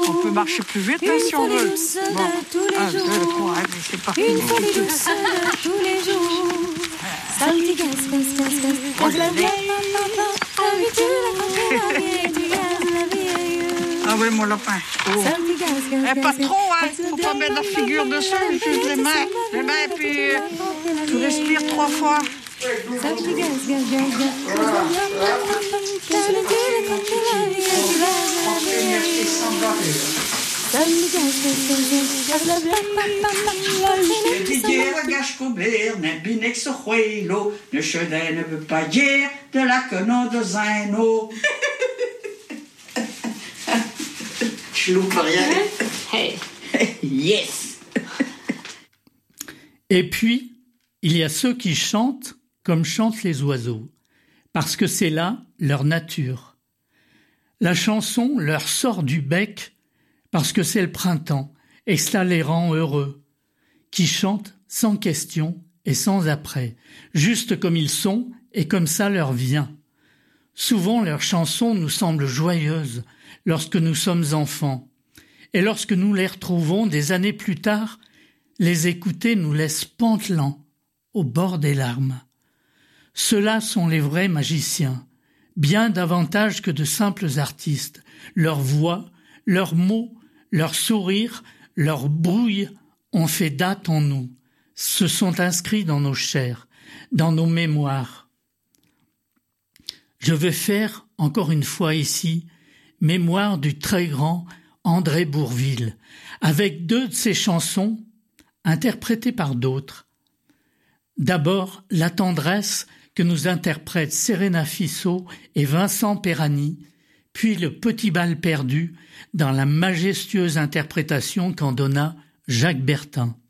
On peut marcher plus vite hein, si on veut. Bon, 1, 2, 3, allez, c'est parti. Une folie douce de tous les jours. Ça me dit gaz, Ah oui, mon lapin. Oh. Pas trop, hein. Faut pas mettre la figure dessus, juste les mains. Les mains, puis tu respires 3 fois. Ne veut pas dire de la conne de Zeno. Je loupe rien. Hey. Yes. Et puis, il y a ceux qui chantent comme chantent les oiseaux, parce que c'est là leur nature. La chanson leur sort du bec parce que c'est le printemps, et cela les rend heureux, qui chantent sans question et sans après, juste comme ils sont et comme ça leur vient. Souvent leurs chansons nous semblent joyeuses lorsque nous sommes enfants, et lorsque nous les retrouvons des années plus tard, les écouter nous laisse pantelants au bord des larmes. Ceux-là sont les vrais magiciens, bien davantage que de simples artistes. Leur voix, leurs mots, leur sourire, leur brouille ont fait date en nous, se sont inscrits dans nos chairs, dans nos mémoires. Je veux faire, encore une fois ici, mémoire du très grand André Bourvil, avec 2 de ses chansons, interprétées par d'autres. D'abord, La tendresse que nous interprètent Serena Fissot et Vincent Perani, puis Le petit bal perdu dans la majestueuse interprétation qu'en donna Jacques Bertin.